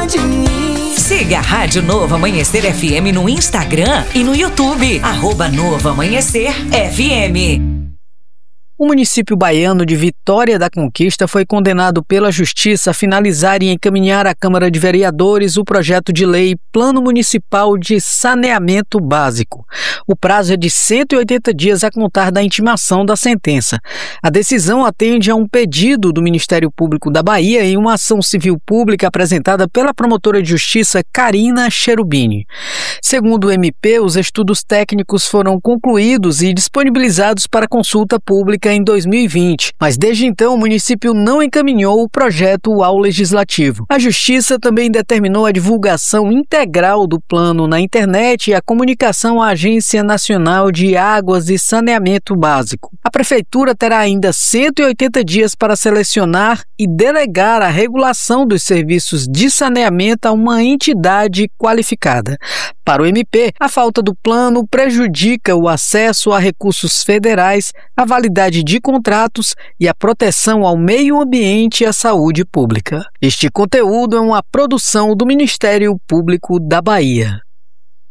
de mim. Siga a Rádio Novo Amanhecer FM no Instagram e no YouTube, @Novo Amanhecer FM. O município baiano de Vitória da Conquista foi condenado pela Justiça a finalizar e encaminhar à Câmara de Vereadores o projeto de lei Plano Municipal de Saneamento Básico. O prazo é de 180 dias a contar da intimação da sentença. A decisão atende a um pedido do Ministério Público da Bahia em uma ação civil pública apresentada pela promotora de justiça Karina Cherubini. Segundo o MP, os estudos técnicos foram concluídos e disponibilizados para consulta pública em 2020, mas desde então o município não encaminhou o projeto ao Legislativo. A Justiça também determinou a divulgação integral do plano na internet e a comunicação à Agência Nacional de Águas e Saneamento Básico. A Prefeitura terá ainda 180 dias para selecionar e delegar a regulação dos serviços de saneamento a uma entidade qualificada. Para o MP, a falta do plano prejudica o acesso a recursos federais, a validade de contratos e a proteção ao meio ambiente e à saúde pública. Este conteúdo é uma produção do Ministério Público da Bahia.